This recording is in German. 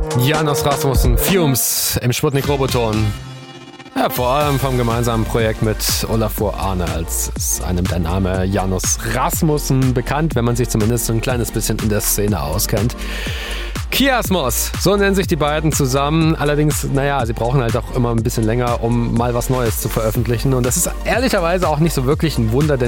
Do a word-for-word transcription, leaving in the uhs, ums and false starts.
Janus Rasmussen, Fumes im Sputnik Roboton. Ja, vor allem vom gemeinsamen Projekt mit Olafur Arne als einem der Name Janus Rasmussen bekannt, wenn man sich zumindest so ein kleines bisschen in der Szene auskennt. Kiasmos, so nennen sich die beiden zusammen. Allerdings, naja, sie brauchen halt auch immer ein bisschen länger, um mal was Neues zu veröffentlichen. Und das ist ehrlicherweise auch nicht so wirklich ein Wunder, denn